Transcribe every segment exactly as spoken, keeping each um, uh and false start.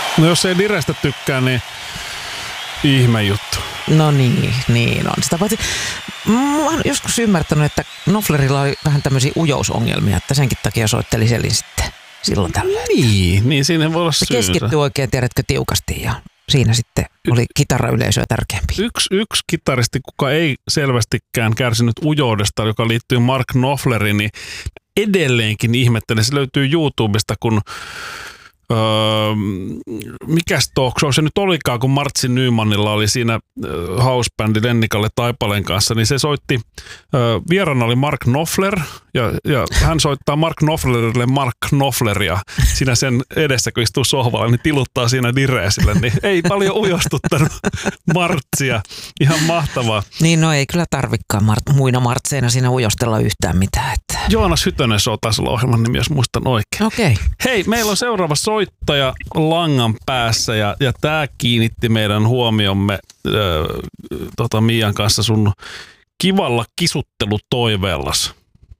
No jos ei direstä tykkää, niin ihme juttu. No niin, niin on. Sitä paitsi, mä oon joskus ymmärtänyt, että Knopflerilla oli vähän tämmöisiä ujousongelmia, että senkin takia soitteli selin sitten silloin tällöin. Niin, niin siinä voi olla syy. Keskittyi oikein, tiedätkö, tiukasti ja siinä sitten oli kitarayleisöä tärkeämpi. Yksi, yksi kitaristi, kuka ei selvästikään kärsinyt ujoudesta, joka liittyy Mark Knopfleriin, niin edelleenkin ihmettelen. Se löytyy YouTubesta, kun Öö, mikäs talk show se nyt olikaan, kun Martsi Nymannilla oli siinä äh, housebändi Lennikalle Taipaleen kanssa, niin se soitti, äh, vieraana oli Mark Knopfler, ja, ja hän soittaa Mark Knopflerille Mark Knopfleria siinä sen edessä, kun istuu sohvalla, niin tiluttaa siinä direesille, niin ei paljon ujostuttanut Martsia. Ihan mahtavaa. Niin, no ei kyllä tarvikaan Mart- muina Martseina siinä ujostella yhtään mitään. Että... Joonas Hytönen Show taisi olla ohjelman nimi, jos muistan oikein. Okei. Okay. Hei, meillä on seuraava soittaja langan päässä ja, ja tämä kiinnitti meidän huomiomme äh, tota Mian kanssa sun kivalla kisuttelutoiveellas.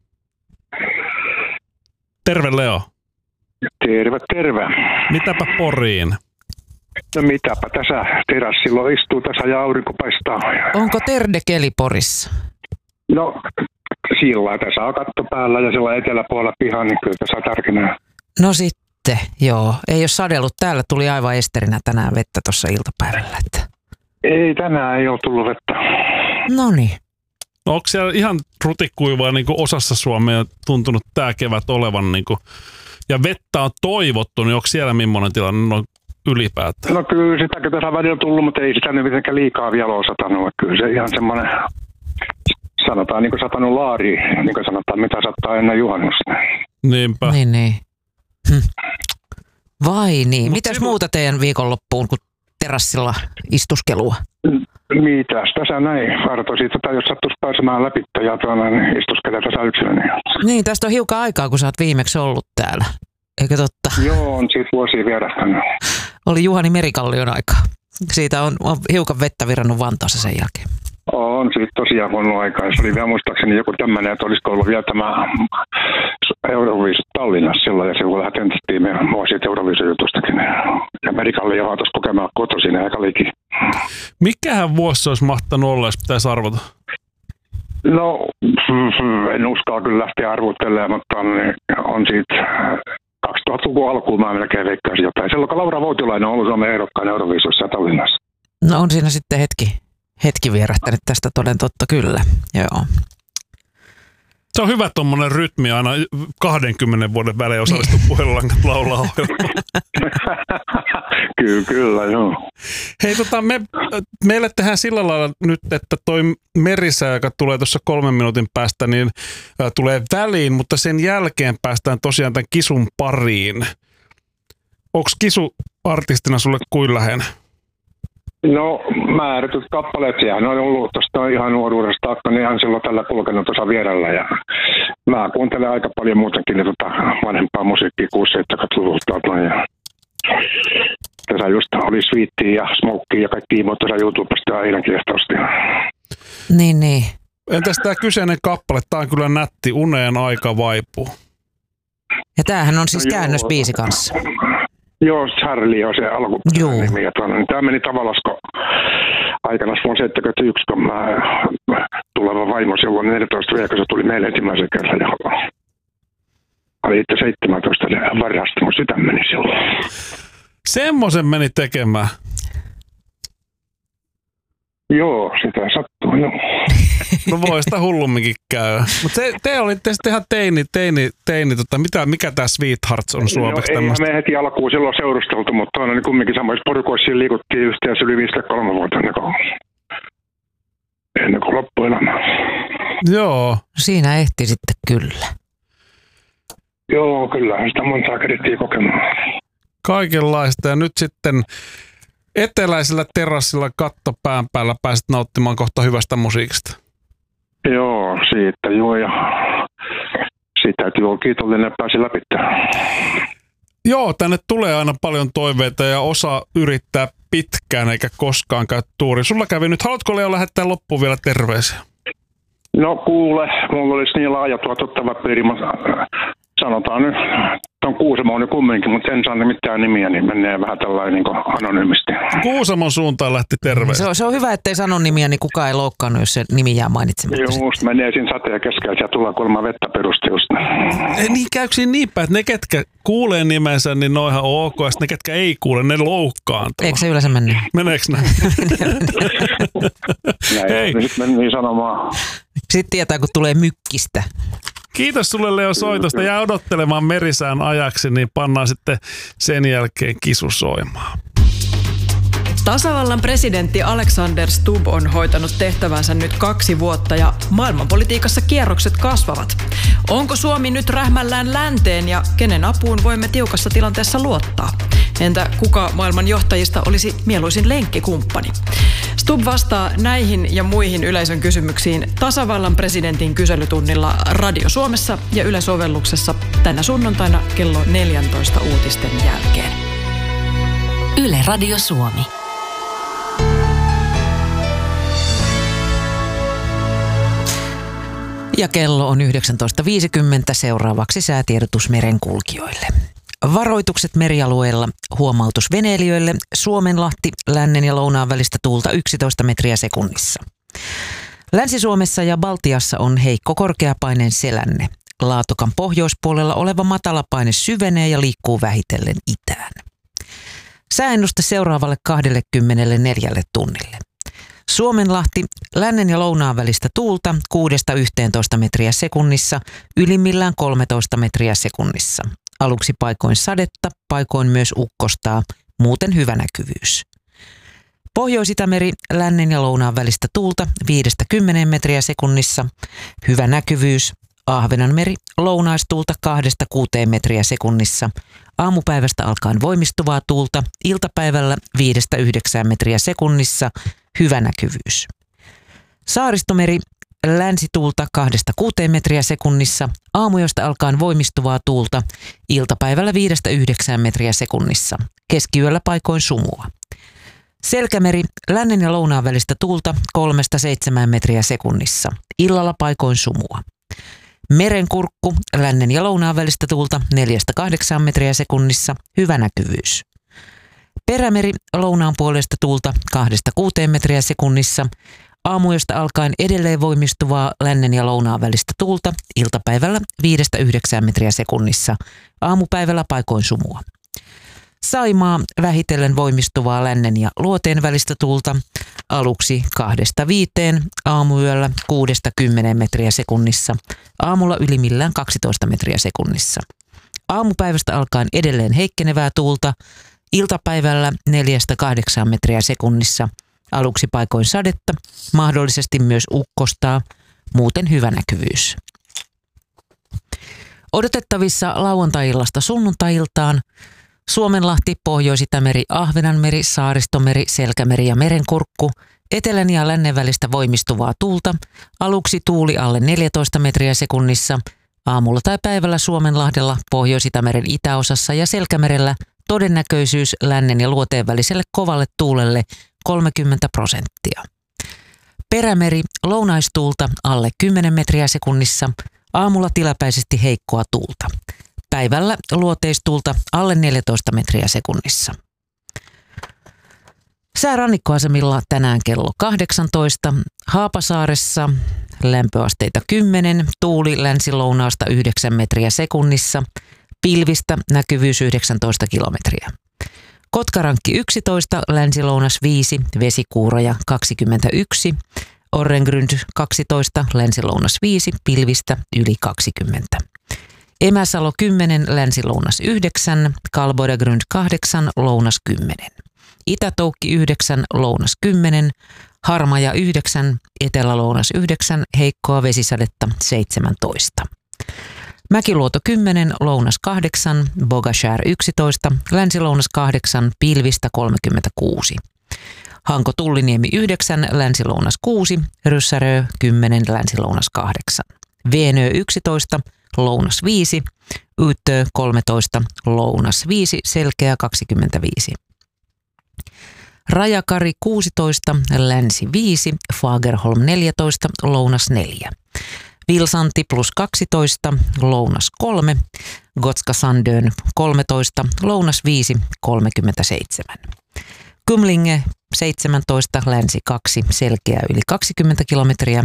Terve Leo. Terve, terve. Mitäpä Poriin? No mitäpä tässä terassilla istuu tässä ja aurinko paistaa. Onko terdekeli Porissa? No sillä tässä on katto päällä ja sillä eteläpuolella piha, niin kyllä tässä on tärkeänä. No sitten, joo. Ei ole sadellut. Täällä tuli aivan esterinä tänään vettä tuossa iltapäivällä. Että... Ei, tänään ei ole tullut vettä. Noniin. No onko siellä ihan rutikuivaa niin kuin osassa Suomea tuntunut tämä kevät olevan niin kuin, ja vettä on toivottu, niin onko siellä millainen tilanne noin ylipäätään? No kyllä sitäkin tässä on välillä tullut, mutta ei sitä nyt mitenkään liikaa vielä ole satanut. Kyllä se ihan semmoinen, sanotaan niin kuin satanut laari, niin kuin sanotaan, mitä sattaa ennen juhannusta. Niinpä. Niin, niin. Hm. Vai niin. Mut Mitäs silloin... muuta teidän viikonloppuun kuin terassilla istuskelua? Mitäs tässä näin? Varto siitä, että jos sattuisi pääsemään läpi ja tuolla, niin istuskelee tässä yksilöni. Niin, tästä on hiukan aikaa, kun sä oot viimeksi ollut täällä. Eikö totta? Joo, on siitä vuosia vierähtänyt. Oli Juhani Merikallion aikaa. Siitä on, on hiukan vettä virannut Vantaassa sen jälkeen. On siitä tosiaan huono aikaa. Se oli vielä muistaakseni joku tämmöinen, että olisiko ollut vielä tämä Euroviisut Tallinnassa silloin, ja silloin vähän tentattiin meidän vuosia Euroviisujutustakin. Ja Merikalli johon tuossa kokemaan kotoisin ja aika liikin. Mikähän vuosi se olisi mahtanut olla, jos pitäisi arvata? No, en uskalla kyllä lähteä arvuttelemaan, mutta on, on siitä kaksituhattaluvun alkuun mä melkein veikkaisin jotain. Silloin kun Laura Voutilainen on ollut Suomen ehdokkaan Euroviisussa Tallinnassa. No on siinä sitten hetki, hetki vierähtänyt tästä toden totta kyllä, joo. Se on hyvä tuommoinen rytmi aina kahdenkymmenen vuoden välein osallistua niin. Puhelulangat laulaa ohjelmaa. Kyllä, kyllä, joo. Hei, tota, me, meille tehdään sillä lailla nyt, että toi merisää, joka tulee tuossa kolmen minuutin päästä, niin ä, tulee väliin, mutta sen jälkeen päästään tosiaan tämän kisun pariin. Onko kisu artistina sulle kuin läheinen? No määrätyt kappaleet, sehän on ollut tuosta ihan nuoruudesta saakka, niin ihan silloin tällä kulkenut tuossa vierellä. Ja mä kuuntelen aika paljon muutenkin tuota vanhempaa musiikkia kuusikymmentä-seitsemänkymmentäluvulta. Ja tässä just oli Sweetia ja Smokea ja kaikki muut tuossa YouTubesta ja eilen kiestausta. Niin, niin. Entäs tämä kyseinen kappale? Tämä on kyllä nätti, Uneen aika vaipuu. Ja tämähän on siis no, käännösbiisi kanssa. Joo, Charlie on se alkuperäinen nimi. Niin tämä meni tavallaan, kun aikana vuonna seitsemänkymmentäyksi, kun mä tuleva vaimo silloin neljätoista vuotta, kun se tuli meille ensimmäisen kerran. Ja oli itse seitsemäntoista varasta, mun sydän meni silloin. Semmoisen meni tekemään. Joo, sitä sattuu, joo. No voi sitä hullumminkin käydä. Mutta te, te olitte sitten ihan teini, teini, teini tota, mitä, mikä tämä Sweethearts on suomeksi? No, ei me heti alkuun silloin seurusteltu, mutta on niin kumminkin samoissa porukoissa liikuttiin yhteen, se yli viisikymmentäkolme vuotta ennen kuin, ennen kuin loppuelämää. Joo. Siinä ehti sitten kyllä. Joo, kyllä, sitä montaa kerittiin kokemaan. Kaikenlaista, ja nyt sitten eteläisellä terassilla katto pään päällä pääset nauttimaan kohta hyvästä musiikista. Joo, siitä joo, ja siitä täytyy olla kiitollinen, että pääsi läpi. Joo, tänne tulee aina paljon toiveita ja osa yrittää pitkään eikä koskaan käy tuuri. Sulla kävi nyt, haluatko Leo lähettää loppuun vielä terveisiä? No kuule, mulla olisi niin laaja tuo tuttava piiri, sanotaan nyt on Kuusamo niin kumminkin, mutta en saa mitään nimiä, niin menee vähän tällainen niin anonyymisti. Kuusamon suuntaan lähti terve. Se on, se on hyvä, ettei sano nimiä, niin kukaan ei loukkaannut, jos se nimi jää mainitsematta. Just menee siinä sateen keskellä ja tulee kuulemma vettä perusti just. Ei niin käykö siinä niin päin, että ne ketkä kuulee nimensä, niin ne on ihan ok, ja ne ketkä ei kuule, ne loukkaantuu. Eikö se yleensä mennyt? Meneekö näin? Näin, niin sitten meni sanomaan. Sitten tietää, kun tulee mykkistä. Kiitos sulle Leo soitosta. Jää odottelemaan merisään ajaksi, niin pannaan sitten sen jälkeen kisu soimaan. Tasavallan presidentti Alexander Stubb on hoitanut tehtävänsä nyt kaksi vuotta ja maailmanpolitiikassa kierrokset kasvavat. Onko Suomi nyt rähmällään länteen ja kenen apuun voimme tiukassa tilanteessa luottaa? Entä kuka maailman johtajista olisi mieluisin lenkkikumppani? Stubb vastaa näihin ja muihin yleisön kysymyksiin tasavallan presidentin kyselytunnilla Radio Suomessa ja Yle-sovelluksessa tänä sunnuntaina kello neljätoista uutisten jälkeen. Yle Radio Suomi. Ja kello on yhdeksäntoista viisikymmentä. Seuraavaksi säätiedotus merenkulkijoille. Varoitukset merialueella, huomautus veneilijöille, Suomenlahti, lännen ja lounaan välistä tuulta yksitoista metriä sekunnissa. Länsi-Suomessa ja Baltiassa on heikko korkeapaineen selänne. Laatokan pohjoispuolella oleva matalapaine syvenee ja liikkuu vähitellen itään. Sääennuste seuraavalle kaksikymmentäneljä tunnille. Suomenlahti, lännen ja lounaan välistä tuulta kuudesta yhteentoista metriä sekunnissa, ylimmillään kolmetoista metriä sekunnissa. Aluksi paikoin sadetta, paikoin myös ukkostaa, muuten hyvä näkyvyys. Pohjois-Itämeri, lännen ja lounaan välistä tuulta viidestä kymmeneen metriä sekunnissa, hyvä näkyvyys. Ahvenanmeri, lounaistuulta kahdesta kuuteen metriä sekunnissa. Aamupäivästä alkaen voimistuvaa tuulta, iltapäivällä viidestä yhdeksään metriä sekunnissa, hyvä näkyvyys. Saaristomeri, länsituulta kahdesta kuuteen metriä sekunnissa, aamuyöstä alkaen voimistuvaa tuulta, iltapäivällä viidestä yhdeksään metriä sekunnissa, keskiyöllä paikoin sumua. Selkämeri, lännen ja lounaan välistä tuulta kolmesta seitsemään metriä sekunnissa, illalla paikoin sumua. Merenkurkku, lännen ja lounaan välistä tuulta neljästä kahdeksaan metriä sekunnissa, hyvä näkyvyys. Perämeri, lounaan puolesta tuulta kahdesta kuuteen metriä sekunnissa, aamuyöstä alkaen edelleen voimistuvaa lännen ja lounaan välistä tuulta, iltapäivällä viidestä yhdeksään metriä sekunnissa, aamupäivällä paikoin sumua. Saimaa, vähitellen voimistuvaa lännen ja luoteen välistä tuulta, aluksi kahdesta viiteen, aamuyöllä kuudesta kymmeneen metriä sekunnissa, aamulla ylimmillään kaksitoista metriä sekunnissa. Aamupäivästä alkaen edelleen heikkenevää tuulta, iltapäivällä neljästä kahdeksaan metriä sekunnissa, aluksi paikoin sadetta, mahdollisesti myös ukkostaa, muuten hyvä näkyvyys. Odotettavissa lauantai-illasta sunnuntai-iltaan Suomenlahti, Pohjois-Itämeri, Ahvenanmeri, Saaristomeri, Selkämeri ja Merenkurkku, etelän ja lännen välistä voimistuvaa tuulta, aluksi tuuli alle neljätoista metriä sekunnissa, aamulla tai päivällä Suomenlahdella, Pohjois-Itämeren itäosassa ja Selkämerellä todennäköisyys lännen ja luoteen väliselle kovalle tuulelle kolmekymmentä prosenttia. Perämeri, lounaistuulta alle kymmenen metriä sekunnissa, aamulla tilapäisesti heikkoa tuulta. Päivällä luoteistuulta alle neljätoista metriä sekunnissa. Sää rannikkoasemilla tänään kello kahdeksantoista. Haapasaaressa lämpöasteita kymmenen, tuuli länsi-lounaasta yhdeksän metriä sekunnissa, pilvistä näkyvyys yhdeksäntoista kilometriä. Kotkarankki yksitoista, länsi-lounas viisi, vesikuuroja kaksikymmentäyksi, Orrengrund kaksitoista, länsi-lounas viisi, pilvistä yli kaksikymmentä. Emäsalo kymmenen, länsi-lounas yhdeksän, Kalboidagrund kahdeksan, lounas kymmenen. Itätoukki yhdeksän, lounas kymmenen, Harmaja yhdeksän, etelä-lounas yhdeksän, heikkoa vesisadetta seitsemäntoista. Mäkiluoto kymmenen, lounas kahdeksan, Bogashär yksitoista, länsi-lounas kahdeksan, pilvistä kolmekymmentäkuusi. Hanko Tulliniemi yhdeksän, länsi-lounas kuusi, Ryssärö kymmenen, länsi-lounas kahdeksan. Veenö yksitoista, lounas viisi, Yyttö kolmetoista, lounas viisi, Selkeä kaksikymmentäviisi. Rajakari kuusitoista, länsi viisi, Fagerholm neljätoista, lounas neljä. Vilsanti plus kaksitoista, lounas kolme, Gotska Sandön kolmetoista, lounas viisi, kolmekymmentäseitsemän. Kumlinge seitsemäntoista, länsi kaksi, selkeä yli kaksikymmentä kilometriä.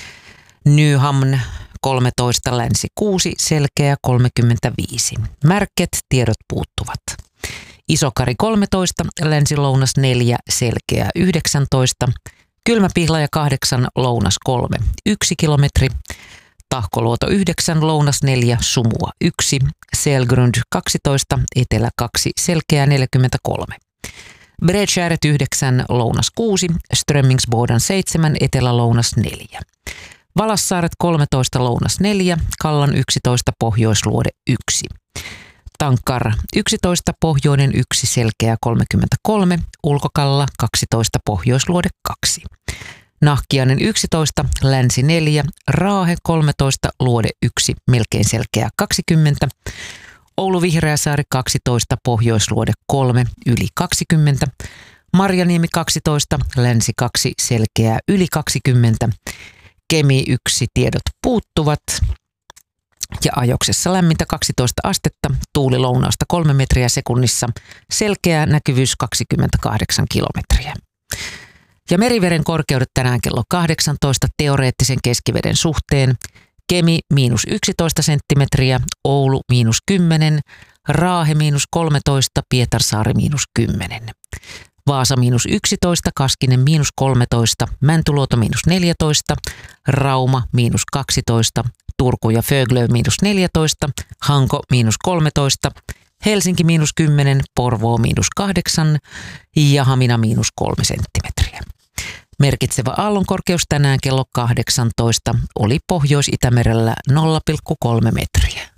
Nyhamn kolmetoista, länsi kuusi, selkeä kolmekymmentäviisi. Märket, tiedot puuttuvat. Isokari kolmetoista, länsi-lounas neljä, selkeä yhdeksäntoista. Kylmäpihlaja kahdeksan, lounas kolme, yksi kilometri. Tahkoluoto yhdeksän, lounas neljä, sumua yksi. Selgrund kaksitoista, etelä kaksi, selkeä neljäkymmentäkolme. Bredskärret yhdeksän, lounas kuusi. Strömmingsboden seitsemän, etelä lounas neljä. Valassaaret kolmetoista, lounas neljä. Kallan yksitoista, pohjoisluode yksi. Tankar yksitoista, pohjoinen yksi, selkeä kolmekymmentäkolme. Ulkokalla kaksitoista, pohjoisluode kaksi. Nahkiainen yksitoista, länsi neljä. Raahe kolmetoista, luode yksi, melkein selkeä kaksikymmentä. Oulu Vihreäsaari kaksitoista, pohjoisluode kolme, yli kaksikymmentä. Marjaniemi kaksitoista, länsi kaksi, selkeää yli kaksikymmentä. Kemi yksi, tiedot puuttuvat. Ja ajoksessa lämmintä kaksitoista astetta, tuuli lounausta kolme metriä sekunnissa, selkeä näkyvyys kaksikymmentäkahdeksan kilometriä. Ja meriveden korkeudet tänään kello kahdeksantoista teoreettisen keskiveden suhteen. Kemi miinus yksitoista senttimetriä, Oulu miinus kymmenen, Raahe miinus kolmetoista, Pietarsaari miinus kymmenen. Vaasa miinus yksitoista, Kaskinen miinus kolmetoista, Mäntyluoto miinus neljätoista, Rauma miinus kaksitoista, Turku ja Föglö miinus neljätoista, Hanko miinus kolmetoista, Helsinki miinus kymmenen, Porvoo miinus kahdeksan ja Hamina miinus kolme senttimetriä. Merkitsevä aallonkorkeus tänään kello kahdeksantoista oli Pohjois-Itämerellä nolla pilkku kolme metriä.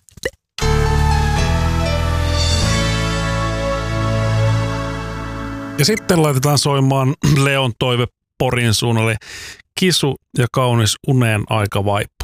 Ja sitten laitetaan soimaan Leon toive Porin suunnalle. Kisu ja kaunis uneen aika vai?